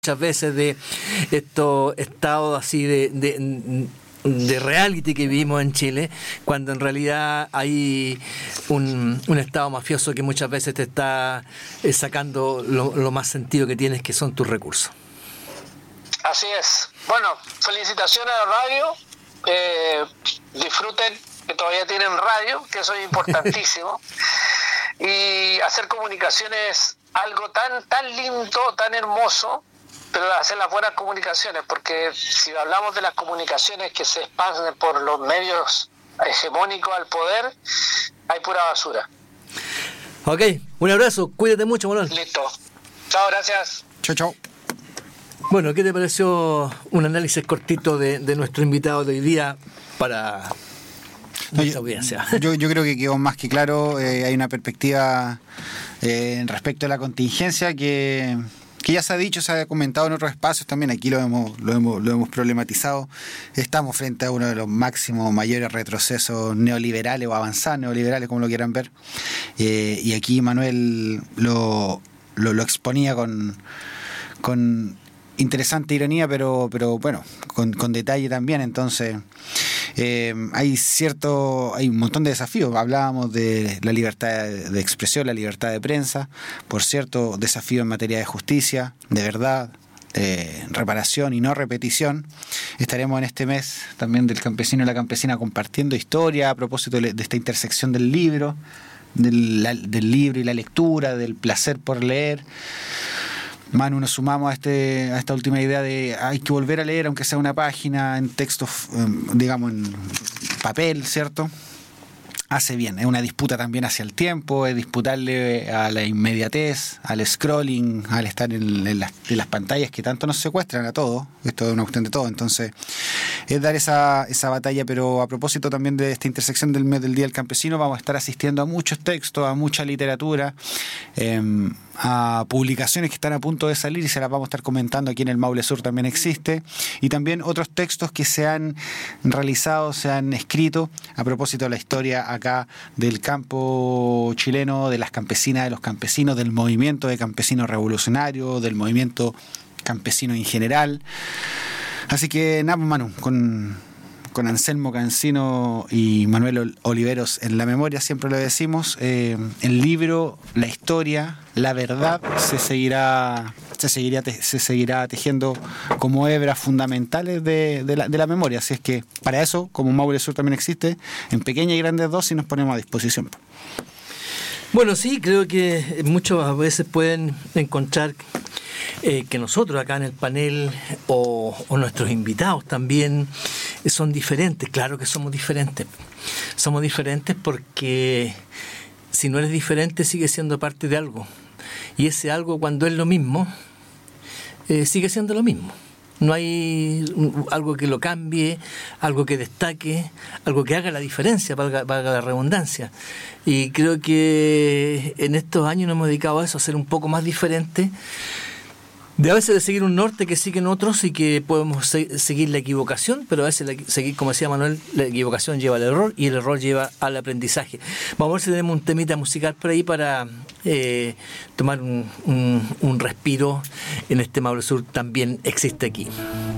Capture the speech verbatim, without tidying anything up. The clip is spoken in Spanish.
muchas veces de estos estados así de, de, de reality que vivimos en Chile, cuando en realidad hay un, un estado mafioso que muchas veces te está eh, sacando lo, lo más sentido que tienes, que son tus recursos. Así es. Bueno, felicitaciones a la radio. Eh, disfruten que todavía tienen radio, que eso es importantísimo. Y hacer comunicación es algo tan, tan lindo, tan hermoso, pero hacer las buenas comunicaciones, porque si hablamos de las comunicaciones que se expanden por los medios hegemónicos al poder, hay pura basura. Ok, un abrazo, cuídate mucho, Manuel. Listo. Chao, gracias. Chao, chao. Bueno, ¿qué te pareció un análisis cortito de, de nuestro invitado de hoy día para no, nuestra yo, audiencia? Yo, yo creo que quedó más que claro. Eh, hay una perspectiva eh, respecto a la contingencia que... que ya se ha dicho, se ha comentado en otros espacios también, aquí lo hemos, lo hemos, lo hemos problematizado. Estamos frente a uno de los máximos, mayores retrocesos neoliberales o avanzados neoliberales, como lo quieran ver. Eh, y aquí Manuel lo, lo, lo exponía con, con interesante ironía, pero, pero bueno, con, con detalle también. Entonces, eh, hay cierto, hay un montón de desafíos. Hablábamos de la libertad de expresión, la libertad de prensa, por cierto, desafíos en materia de justicia, de verdad, eh, reparación y no repetición. Estaremos en este mes también del campesino y la campesina compartiendo historia a propósito de esta intersección del libro, del, la, del libro y la lectura, del placer por leer. Manu, nos sumamos a, este, a esta última idea de hay que volver a leer, aunque sea una página en texto, digamos, en papel, ¿cierto? Hace bien, es una disputa también hacia el tiempo, es disputarle a la inmediatez, al scrolling, al estar en, en, las, en las pantallas que tanto nos secuestran a todos. Esto es una cuestión de todo, entonces es dar esa, esa batalla. Pero a propósito también de esta intersección del mes del Día del Campesino, vamos a estar asistiendo a muchos textos, a mucha literatura, eh, a publicaciones que están a punto de salir y se las vamos a estar comentando. Aquí en el Maule Sur también existe, y también otros textos que se han realizado, se han escrito a propósito de la historia acá del campo chileno, de las campesinas, de los campesinos, del movimiento de campesinos revolucionarios, del movimiento campesino en general. Así que nada, Manu, con, con Anselmo Cancino y Manuel Oliveros en la memoria, siempre lo decimos, eh, el libro, la historia, la verdad se seguirá se seguirá te, se seguirá tejiendo como hebras fundamentales de, de, la, de la memoria. Así es que para eso, como Maule Sur también existe, en pequeñas y grandes dosis nos ponemos a disposición. Bueno, sí, creo que muchos a veces pueden encontrar eh, que nosotros acá en el panel o, o nuestros invitados también son diferentes. Claro que somos diferentes. Somos diferentes porque si no eres diferente, sigues siendo parte de algo. Y ese algo, cuando es lo mismo, eh, sigue siendo lo mismo. No hay algo que lo cambie, algo que destaque, algo que haga la diferencia, valga, valga la redundancia. Y creo que en estos años nos hemos dedicado a eso, a ser un poco más diferentes, de a veces de seguir un norte que siguen otros y que podemos se- seguir la equivocación, pero a veces la, seguir, como decía Manuel, la equivocación lleva al error y el error lleva al aprendizaje. Vamos a ver si tenemos un temita musical por ahí para eh, tomar un, un, un respiro en este Maule Sur también existe aquí.